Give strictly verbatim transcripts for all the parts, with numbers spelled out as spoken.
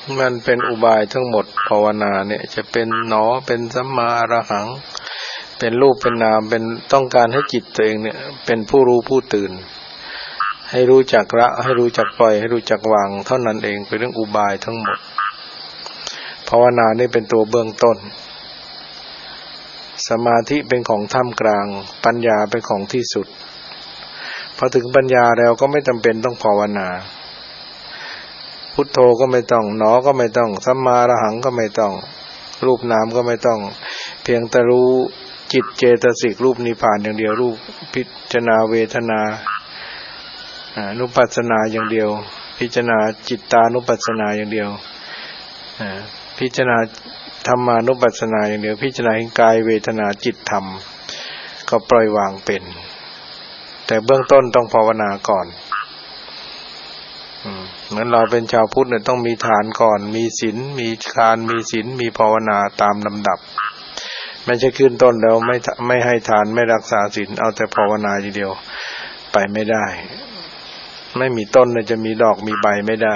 มันเป็นอุบายทั้งหมดภาวนาเนี่ยจะเป็นหนอเป็นสัมมาอรหังเป็นรูปเป็นนามเป็นต้องการให้จิตตัวเองเนี่ยเป็นผู้รู้ผู้ตื่นให้รู้จักละให้รู้จักปล่อยให้รู้จักวางเท่านั้นเองเป็นเรื่องอุบายทั้งหมดภาวนานี่เป็นตัวเบื้องต้นสมาธิเป็นของท่ามกลางปัญญาเป็นของที่สุดพอถึงปัญญาแล้วก็ไม่จำเป็นต้องภาวนาพุทโธก็ไม่ต้องหนอก็ไม่ต้องสัมมาอรหังก็ไม่ต้องรูปนามก็ไม่ต้องเพียงแต่รู้จิตเจตสิกรูปนิพพานอย่างเดียวรูปพิจารณาเวทนาอนุปัสสนาอย่างเดียวพิจารณาจิตตานุปัสสนาอย่างเดียวพิจารณาธรรมานุปัสสนาอย่างเดียวพิจารณาเห็นกายเวทนาจิตธรรมก็ปล่อยวางเป็นแต่เบื้องต้นต้องภาวนาก่อนเหมือนเราเป็นชาวพุทธเนี่ยต้องมีฐานก่อนมีศีลมีทานมีศีลมีภาวนาตามลำดับไม่ใช่ขึ้นต้นแล้วไม่ไม่ให้ทานไม่รักษาศีลเอาแต่ภาวนาอย่างเดียวไปไม่ได้ไม่มีต้นเนี่ยจะมีดอกมีใบไม่ได้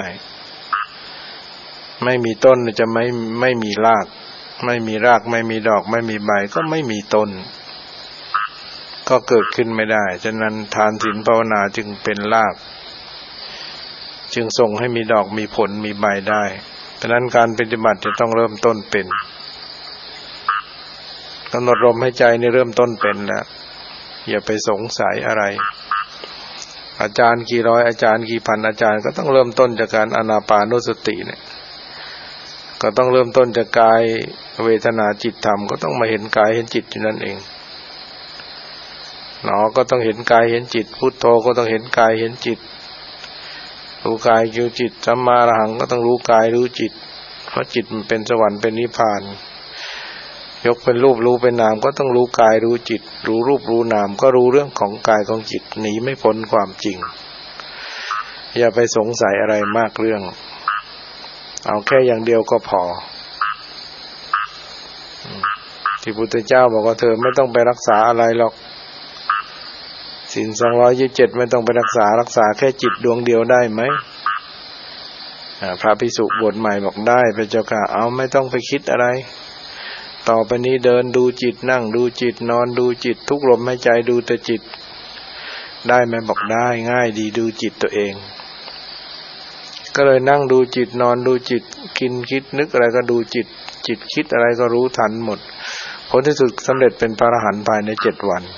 ไม่มีต้นจะไม่ไม่มีรากไม่มีรากไม่มีดอกไม่มีใบก็ไม่มีต้นก็เกิดขึ้นไม่ได้ฉะนั้นทานศีลภาวนาจึงเป็นรากจึงส่งให้มีดอกมีผลมีใบได้เพราะนั้นการปฏิบัติจะต้องเริ่มต้นเป็นกำหนดลมหายใจในเริ่มต้นเป็นแล้วอย่าไปสงสัยอะไรอาจารย์กี่ร้อยอาจารย์กี่พันอาจารย์ก็ต้องเริ่มต้นจากการอานาปานสติเนี่ยก็ต้องเริ่มต้นจากกายเวทนาจิตธรรมก็ต้องมาเห็นกายเห็นจิตอยู่นั่นเองหนอก็ต้องเห็นกายเห็นจิตพุทโธก็ต้องเห็นกายเห็นจิตรู้กายรู้จิตสัมมาอรหังก็ต้องรู้กายรู้จิตเพราะจิตมันเป็นสวรรค์เป็นนิพพานยกเป็นรูปรู้เป็นนามก็ต้องรู้กายรู้จิตรู้รูปรู้นามก็รู้เรื่องของกายของจิตหนีไม่พ้นความจริงอย่าไปสงสัยอะไรมากเรื่องเอาแค่อย่างเดียวก็พอที่พุทธเจ้าบอกว่าเธอไม่ต้องไปรักษาอะไรหรอกศีลสองร้อยยี่สิบเจ็ดไม่ต้องไปรักษารักษาแค่จิตดวงเดียวได้ไหมพระภิกษุบวชใหม่บอกได้พระเจ้าค่ะเอาไม่ต้องไปคิดอะไรต่อไปนี้เดินดูจิตนั่งดูจิตนอนดูจิตทุกลมหายใจดูแต่จิตได้ไหมบอกได้ง่ายดีดูจิตตัวเองก็เลยนั่งดูจิตนอนดูจิตกินคิดนึกอะไรก็ดูจิตจิตคิดอะไรก็รู้ทันหมดผลที่สุดสำเร็จเป็นพระอรหันต์ภายในเจ็ดวัน